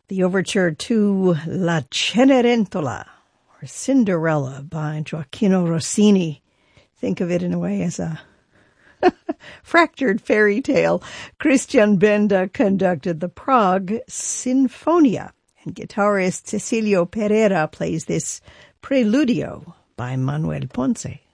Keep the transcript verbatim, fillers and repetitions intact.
The overture to La Cenerentola, or Cinderella, by Gioacchino Rossini. Think of it in a way as a fractured fairy tale. Christian Benda conducted the Prague Sinfonia, and guitarist Cecilio Pereira plays this Preludio by Manuel Ponce.